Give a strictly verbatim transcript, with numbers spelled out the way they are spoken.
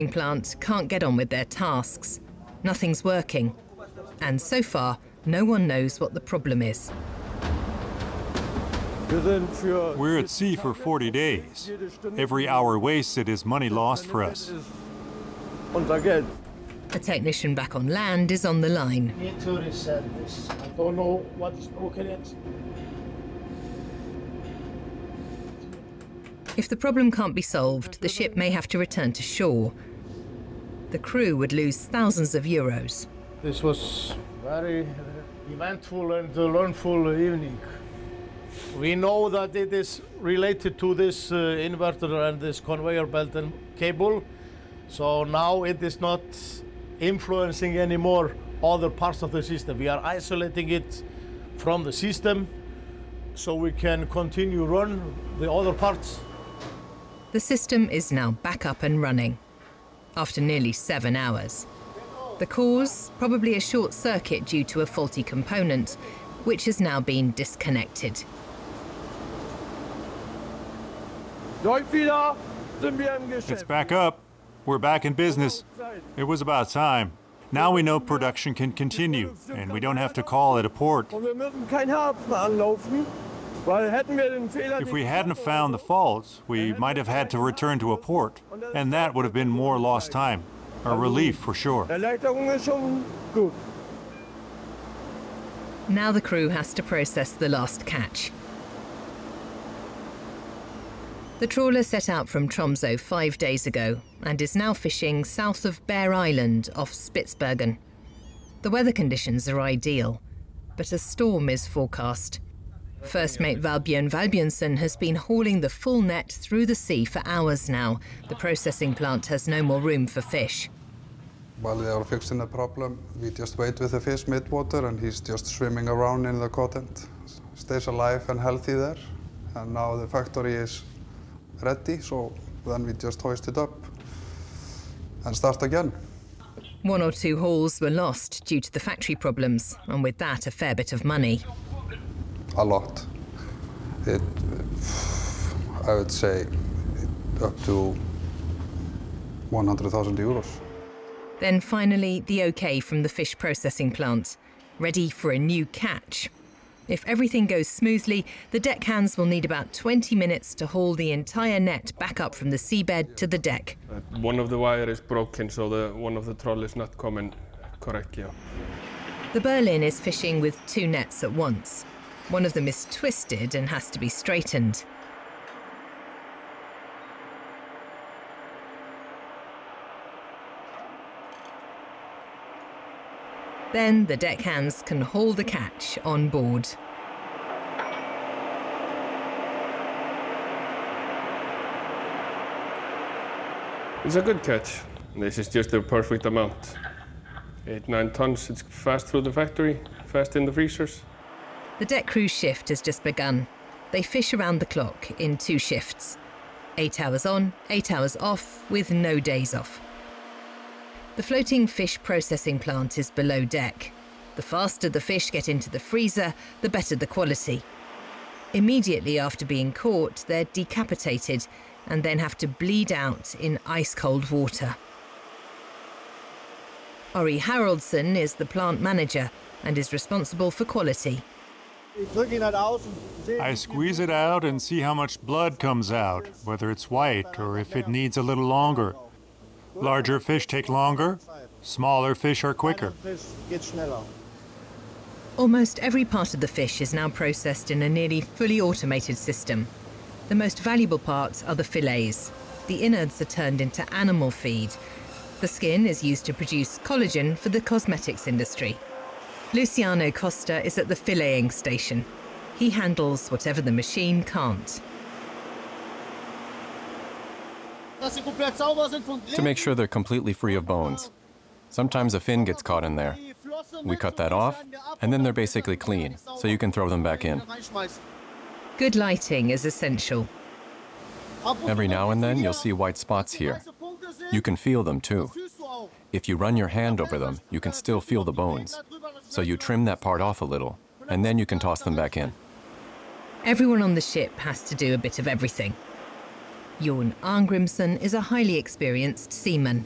plant can't get on with their tasks. Nothing's working. And so far, no one knows what the problem is. We're at sea for forty days. Every hour wasted is money lost for us. A technician back on land is on the line. Need to reset this. I don't know what is broken yet. If the problem can't be solved, the ship may have to return to shore. The crew would lose thousands of euros. This was very eventful and learnful evening. We know that it is related to this uh, inverter and this conveyor belt and cable. So now it is not influencing anymore other parts of the system. We are isolating it from the system so we can continue run the other parts. The system is now back up and running after nearly seven hours. The cause, probably a short circuit due to a faulty component, which has now been disconnected. It's back up. We're back in business. It was about time. Now we know production can continue, and we don't have to call at a port. If we hadn't found the faults, we might have had to return to a port, and that would have been more lost time. A relief for sure. Now the crew has to process the last catch. The trawler set out from Tromsø five days ago and is now fishing south of Bear Island off Spitsbergen. The weather conditions are ideal, but a storm is forecast. First mate Valbjørn Valbjørnsen has been hauling the full net through the sea for hours now. The processing plant has no more room for fish. While they are fixing the problem, we just wait with the fish mid-water and he's just swimming around in the content. Stays alive and healthy there. And now the factory is ready, so then we just hoist it up and start again. One or two hauls were lost due to the factory problems, and with that a fair bit of money. A lot. It, I would say up to one hundred thousand euros. Then finally the OK from the fish processing plant, ready for a new catch. If everything goes smoothly, the deckhands will need about twenty minutes to haul the entire net back up from the seabed to the deck. Uh, one of the wire is broken, so the one of the troll is not coming correctly. The Berlin is fishing with two nets at once. One of them is twisted and has to be straightened. Then the deckhands can haul the catch on board. It's a good catch. This is just the perfect amount. Eight, nine tons, it's fast through the factory, fast in the freezers. The deck crew shift has just begun. They fish around the clock in two shifts. Eight hours on, eight hours off, with no days off. The floating fish processing plant is below deck. The faster the fish get into the freezer, the better the quality. Immediately after being caught, they're decapitated and then have to bleed out in ice-cold water. Ori Haraldsson is the plant manager and is responsible for quality. I squeeze it out and see how much blood comes out, whether it's white or if it needs a little longer. Larger fish take longer, smaller fish are quicker. Almost every part of the fish is now processed in a nearly fully automated system. The most valuable parts are the fillets. The innards are turned into animal feed. The skin is used to produce collagen for the cosmetics industry. Luciano Costa is at the filleting station. He handles whatever the machine can't. To make sure they're completely free of bones. Sometimes a fin gets caught in there. We cut that off, and then they're basically clean, so you can throw them back in. Good lighting is essential. Every now and then, you'll see white spots here. You can feel them, too. If you run your hand over them, you can still feel the bones. So you trim that part off a little, and then you can toss them back in. Everyone on the ship has to do a bit of everything. Jorn Arngrimsson is a highly experienced seaman.